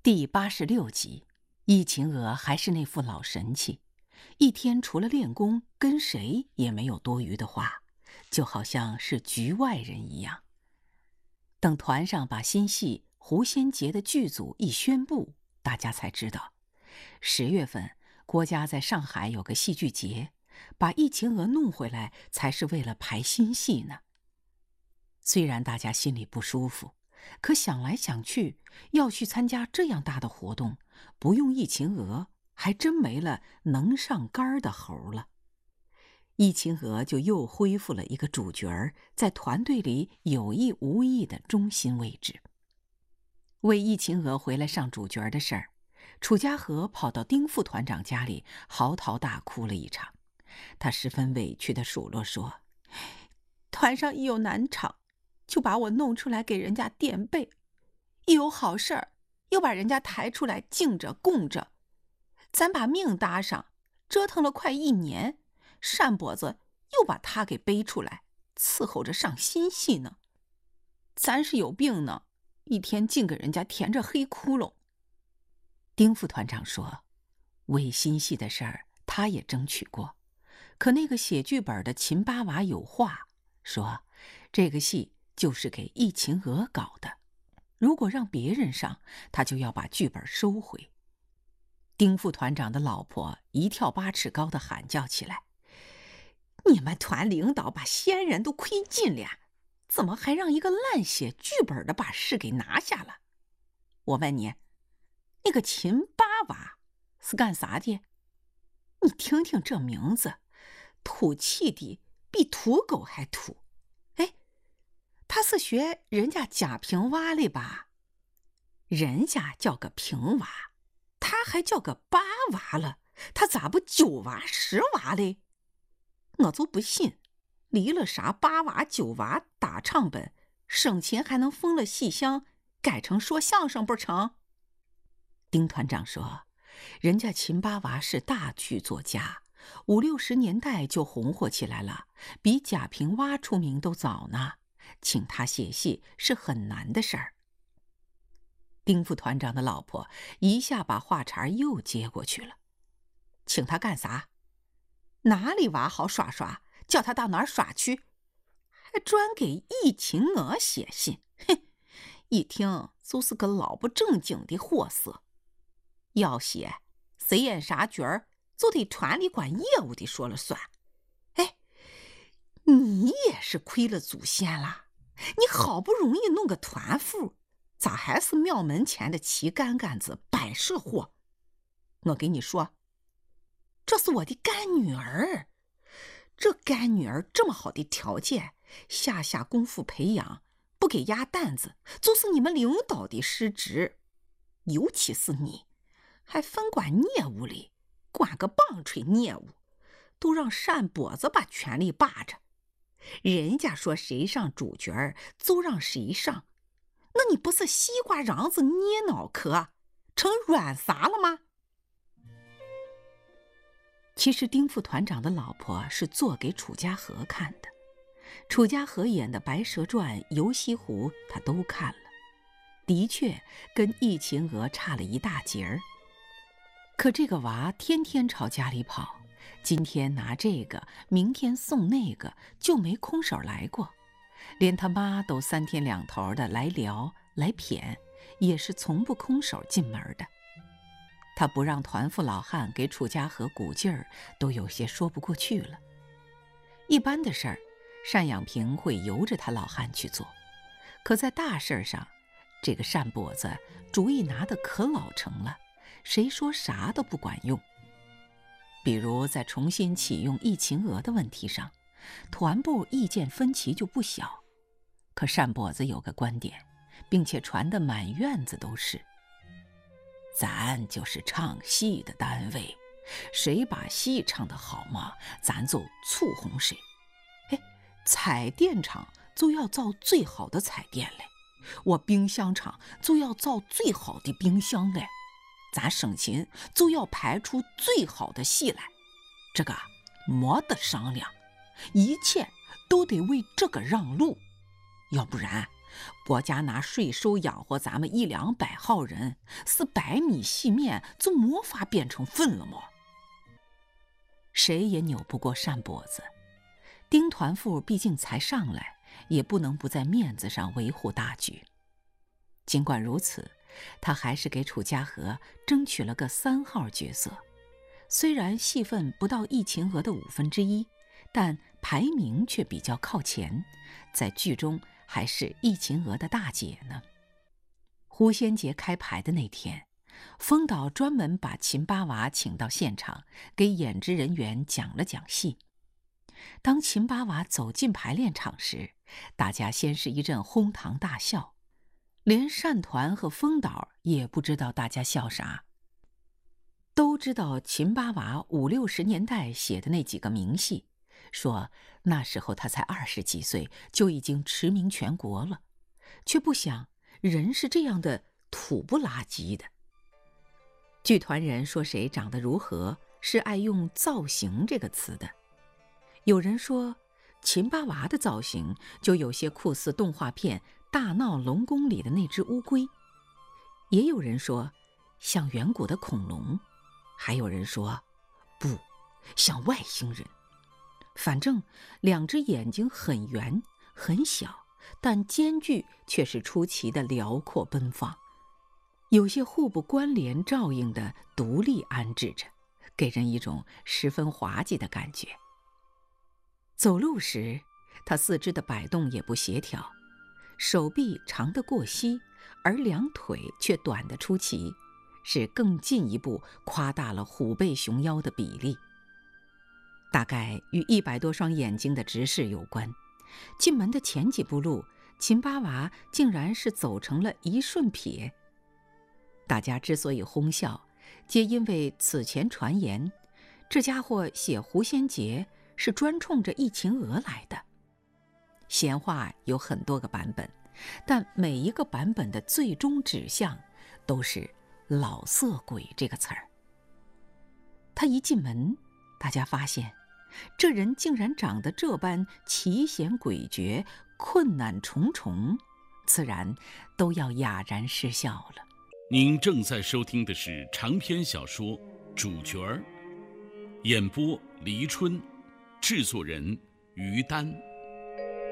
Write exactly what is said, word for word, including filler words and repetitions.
第八十六集，易秦娥还是那副老神气，一天除了练功，跟谁也没有多余的话，就好像是局外人一样。等团上把新戏《狐仙节》的剧组一宣布，大家才知道，十月份郭家在上海有个戏剧节，把易秦娥弄回来才是为了排新戏呢。虽然大家心里不舒服，可想来想去，要去参加这样大的活动，不用易秦娥，还真没了能上杆的猴了。易秦娥就又恢复了一个主角儿在团队里有意无意的中心位置。为易秦娥回来上主角的事儿，楚家和跑到丁副团长家里嚎啕大哭了一场。他十分委屈地数落说：“团上一有难场，就把我弄出来给人家垫背；一有好事儿，又把人家抬出来敬着供着。咱把命搭上，折腾了快一年，单跛子又把他给背出来，伺候着上新戏呢。咱是有病呢，一天净给人家填着黑窟窿。”丁副团长说，为新戏的事儿他也争取过，可那个写剧本的秦八娃有话说，这个戏就是给易秦娥搞的，如果让别人上，他就要把剧本收回。丁副团长的老婆一跳八尺高的喊叫起来：“你们团领导把仙人都亏尽了，怎么还让一个烂写剧本的把事给拿下了？我问你，那个秦八娃是干啥的？你听听这名字，土气的比土狗还土。哎，他是学人家贾平娃的吧？人家叫个平娃，他还叫个八娃了，他咋不九娃十娃嘞？我就不信，离了啥八娃九娃打唱本，省钱还能封了戏箱，改成说相声不成？”丁团长说，人家秦八娃是大剧作家，五六十年代就红火起来了，比贾平娃出名都早呢，请他写戏是很难的事儿。丁副团长的老婆一下把话茬又接过去了：“请他干啥？哪里娃好耍耍，叫他到哪儿耍去？还专给易秦娥写信，哼，一听就是个老不正经的货色。要写谁演啥角儿，就得团里管业务的说了算。哎，你也是亏了祖先了，你好不容易弄个团副，咋还是庙门前的旗杆杆子摆设货？我给你说，这是我的干女儿，这干女儿这么好的条件，下下功夫培养，不给压担子，就是你们领导的失职。尤其是你，还分管业务里，管个棒槌业务，都让单跛子把权力霸着。人家说谁上主角儿，就让谁上，那你不是西瓜瓤子捏脑壳，成软撒了吗？其实丁副团长的老婆是做给楚家和看的，楚家和演的《白蛇传》《游西湖》他都看了，的确跟易秦娥差了一大截儿。可这个娃天天朝家里跑，今天拿这个，明天送那个，就没空手来过。连他妈都三天两头的来聊来谝，也是从不空手进门的。他不让团副老汉给楚家和鼓劲儿，都有些说不过去了。一般的事儿，单养平会由着他老汉去做，可在大事上，这个单跛子主意拿得可老成了，谁说啥都不管用。比如在重新启用易秦娥的问题上，团部意见分歧就不小，可单跛子有个观点，并且传得满院子都是：咱就是唱戏的单位，谁把戏唱得好嘛，咱就簇红谁。哎，彩电厂就要造最好的彩电嘞，我冰箱厂就要造最好的冰箱嘞，咱省琴就要排出最好的戏来，这个没得商量，一切都得为这个让路，要不然国家拿税收养活咱们一两百号人，是白米细面就没法变成粪了吗？谁也扭不过扇脖子。丁团副毕竟才上来，也不能不在面子上维护大局。尽管如此，他还是给楚家河争取了个三号角色。虽然戏份不到易秦娥的五分之一，但排名却比较靠前，在剧中还是易秦娥的大姐呢。狐仙节开牌的那天，风导专门把秦八娃请到现场，给演职人员讲了讲戏。当秦八娃走进排练场时，大家先是一阵哄堂大笑，连单团和风导也不知道大家笑啥。都知道秦八娃五六十年代写的那几个名戏，说那时候他才二十几岁就已经驰名全国了，却不想人是这样的土不拉几的。剧团人说谁长得如何，是爱用造型这个词的。有人说秦八娃的造型就有些酷似动画片《大闹龙宫》里的那只乌龟，也有人说像远古的恐龙，还有人说不，像外星人。反正两只眼睛很圆很小，但间距却是出奇的辽阔奔放，有些互不关联照应的独立安置着，给人一种十分滑稽的感觉。走路时，他四肢的摆动也不协调，手臂长得过膝，而两腿却短得出奇，是更进一步夸大了虎背熊腰的比例。大概与一百多双眼睛的直视有关。进门的前几步路，秦八娃竟然是走成了一顺撇。大家之所以哄笑，皆因为此前传言，这家伙写狐仙节是专冲着易秦娥来的。闲话有很多个版本，但每一个版本的最终指向都是老色鬼这个词儿。他一进门，大家发现这人竟然长得这般奇险诡谲，困难重重，自然都要哑然失笑了。 您正在收听的是长篇小说《主角儿》，演播黎春，制作人于丹。